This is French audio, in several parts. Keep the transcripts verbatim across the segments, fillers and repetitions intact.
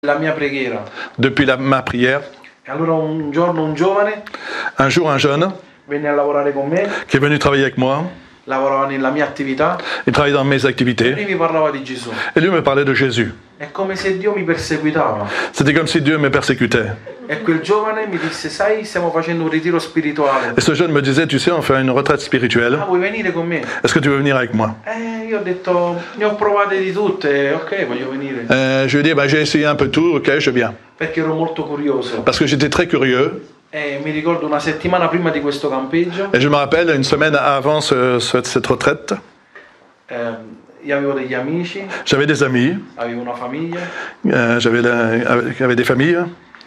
la mia preghiera. Depuis la, ma prière. E allora un giorno un giovane Un jour, un jeune venne a lavorare con me, qui est venu travailler avec moi, lavorava nella mia attività il travaillait dans mes e activités, lui mi parlava di Gesù. et lui me parlait de Jésus. È come se Dio mi perseguitava. C'était comme si Dieu me persécutait. E quel giovane mi disse, sai, stiamo facendo un ritiro spirituale. Et ce jeune me disait, tu sais, on fait une retraite spirituelle. Ah, vuoi venire con me? Est-ce que tu veux venir avec moi? Eh, io ho detto, ne ho provate di tutte, ok, voglio venire. euh, Je lui ai dit, bah, j'ai essayé un peu tout, ok, je viens. Perché ero molto curioso. Parce que j'étais très curieux. E mi ricordo una settimana prima di questo campeggio, Et je me rappelle, une semaine avant ce, ce, cette retraite, eh, io avevo degli amici, j'avais des amis, avevo una famiglia, euh, j'avais la- j'avais des familles.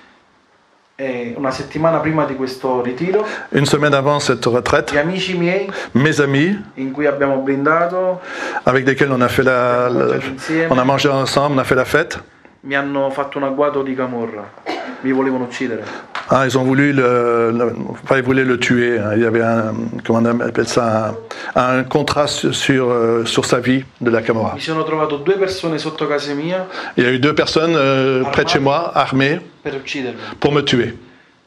e una settimana prima di questo ritiro, Une semaine avant cette retraite, gli amici miei, mes amis, in cui abbiamo blindato, avec lesquels on a fait la, la- on a mangé ensemble, on a fait la fête. mi hanno fatto un agguato di camorra, mi volevano uccidere. Ah, ils ont voulu le, le- enfin, ils voulaient le tuer. Il y avait un, comment on appelle ça, un, un contrat sur, sur, euh, sur sa vie de la Camorra. Mi sono trovato due persone sotto casa mia Il y a eu deux personnes euh, près de chez moi, armées, per uccidermi. pour me tuer.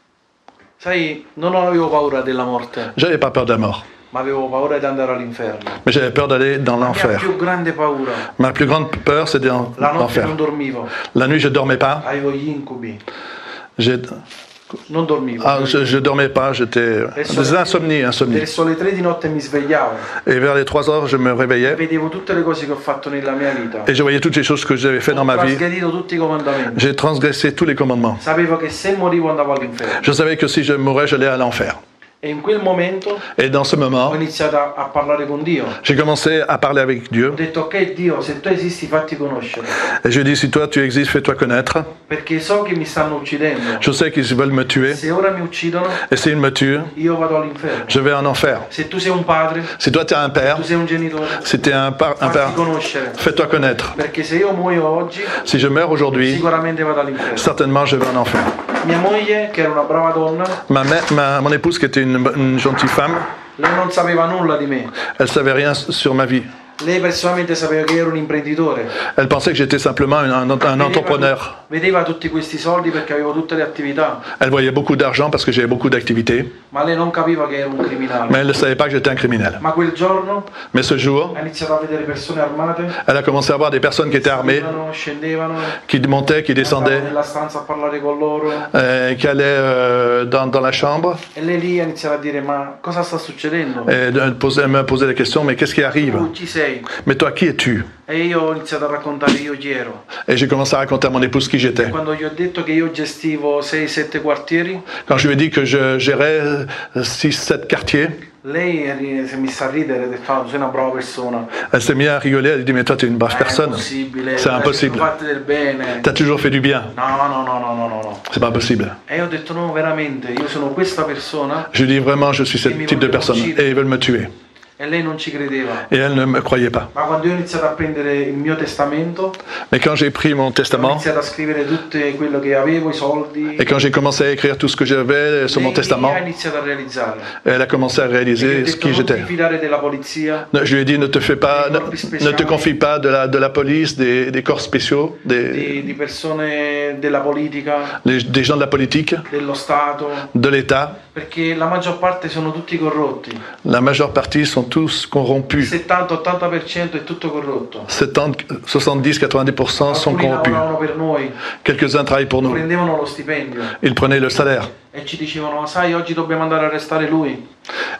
Sai, non avevo paura della morte, J'avais pas peur de la mort, ma avevo paura di andare all'inferno. mais j'avais peur d'aller dans La mia l'enfer. più grande paura, Ma plus grande peur, c'était dans la notte l'enfer. non dormivo, La nuit, je dormais pas. avevo gli incubi, J'ai- non dormivo. Ah, je, je dormais pas. J'étais Verso des le- insomnies, insomnies. Verso le tre di notte mi svegliavo, Et vers les trois heures, je me réveillais vedevo tutte le cose che ho fatto nella mia vita, et je voyais toutes les choses que j'avais fait ho dans ma vie. trasgredito tutti i comandamenti, J'ai transgressé tous les commandements. sapevo che se morivo andavo all'inferno. Je savais que si je mourais, j'allais à l'enfer. E in quel momento Et dans ce ho moment, iniziato a, a parlare con Dio. j'ai commencé à parler avec Dieu. Ho detto, ok Dio, se tu esisti fatti conoscere, Et je lui ai dit, si toi tu existes, fais-toi connaître. perché so che mi stanno uccidendo. Je sais qu'ils veulent me tuer. Se ora mi uccidono, Et s'ils me tuent, io vado all'inferno. je vais en enfer. Se tu sei un padre, Si toi tu es un père, tu sei un genitore, si tu es un, par- un fatti père, conoscere. fais-toi connaître. Perché se io muoio oggi, Si je meurs aujourd'hui, sicuramente vado all'inferno. certainement je vais en enfer. Mia moglie, che era una brava donna, Ma, mè- ma mon épouse, qui était une, une gentille femme, lei non sapeva nulla di me. elle savait rien sur ma vie. Lei personalmente sapeva che ero un imprenditore. Elle pensait que j'étais simplement un, un- un Vedeva, entrepreneur. vedeva tutti questi soldi perché avevo tutte le attività, Elle voyait beaucoup d'argent parce que j'avais beaucoup d'activités, ma lei non capiva che ero un criminale. mais elle ne savait pas que j'étais un criminel. Ma quel giorno Mais ce jour, ha iniziato a vedere persone armate, elle a commencé à voir des personnes qui étaient armées, salivano, scendevano, qui montaient, qui descendaient, andavano nella stanza a parlare con loro, euh, qui allaient euh, dans, dans la chambre. e lei lì ha iniziato a dire, ma cosa sta succedendo? Et elle, posait- elle me posait la question, mais qu'est-ce qui arrive? Tu chi sei? Mais toi, qui es-tu? E io ho iniziato a raccontare io chi ero. Et j'ai commencé à raconter à mon épouse qui j'étais. Quando gli ho detto che io gestivo sei sette quartieri, Quand je lui ai dit que je gérais six sept quartiers, lei ri- si è messa a ridere e ha detto, ah, tu sei una brava persona. elle s'est mise à rigoler. Elle a dit, mais toi, tu es une brave È personne. impossibile, C'est hai impossible. fatto del bene. Tu as toujours fait du bien. No, no, no, no, no, no, no. C'est pas possible. E io ho detto, no, veramente, io sono questa persona. Je lui ai dit, vraiment, je suis ce type de personne. Et ils veulent me tuer. E lei non ci credeva. Et elle ne me croyait pas. Ma quando io ho iniziato a prendere il mio testamento, Mais quand j'ai pris mon ho testament, iniziato a scrivere tutto quello che avevo, i soldi, et quand j'ai commencé à écrire tout ce que j'avais sur mon lei testament, ha iniziato a realizzare. elle a commencé à E gli ho réaliser ce detto, qui non j'étais. ti fidare della polizia, Je lui ai dit, ne te fais pas, ne, ne te confie pas de la, de la police, des, des corps spéciaux, des, di, di persone della politica, les- des gens de la politique, dello Stato, de l'État. perché la maggior parte sono tutti corrotti. La majeure partie sont tous corrompus. settanta ottanta per cento è tutto corrotto. soixante-dix à quatre-vingt-dix pour cent sont Alcuni corrompus. lavoravano per noi, Quelques-uns travaillent pour nous. prendevano lo stipendio Ils prenaient le salaire. e ci dicevano, sai, oggi dobbiamo andare a arrestare lui,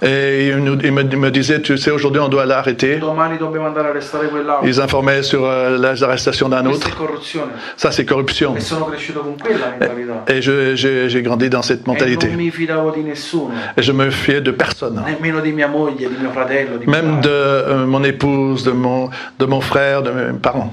Et ils nous- ils me, me disaient, tu sais, aujourd'hui on doit l'arrêter. domani dobbiamo andare a arrestare quell'altro. Ils informaient sur euh, les arrestations d'un Questa autre. è corruzione. Ça, c'est corruption. E sono cresciuto con quella mentalità. Et je- j'ai j'ai grandi dans cette E mentalité. non mi fidavo di nessuno, Et je me fiais de personne. nemmeno di mia moglie, di mio fratello, di mio Même padre. de euh, mon épouse, de mon, de mon frère, de mes parents.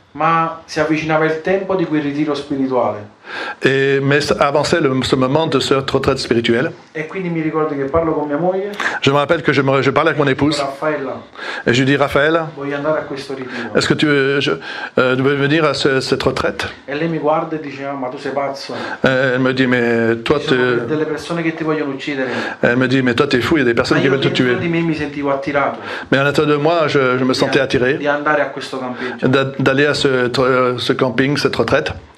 Ma si avvicinava il tempo di quel ritiro spirituale. Et, mais ça avançait le- ce moment de cette retraite spirituelle. E quindi mi ricordo che parlo con mia moglie, Je me rappelle que je, me, je parlais avec mon épouse. Raffaella, Et je lui dis, Raphaël, voglio andare a questo ritiro. est-ce que tu veux, je, euh, tu veux venir à ce- cette retraite? E lei mi guarda e dice, ah, ma tu sei pazzo. Euh, Elle me dit, mais toi, Ci sono tu... delle persone che ti vogliono uccidere. Elle me dit, mais toi, t'es fou, il y a des Ma personnes qui io veulent te dentro tuer. di me mi sentivo attirato Mais à l'intérieur de moi, je, je me sentais attiré di andare a questo campeggio. d'a- d'aller à ce, ce camping, cette retraite.